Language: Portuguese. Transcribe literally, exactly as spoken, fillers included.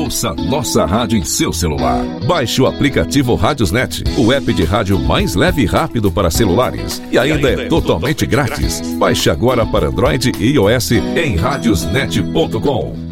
Ouça nossa rádio em seu celular. Baixe o aplicativo Radiosnet, o app de rádio mais leve e rápido para celulares. E ainda, e ainda é, é totalmente grátis. Baixe agora para Android e iOS em radiosnet ponto com.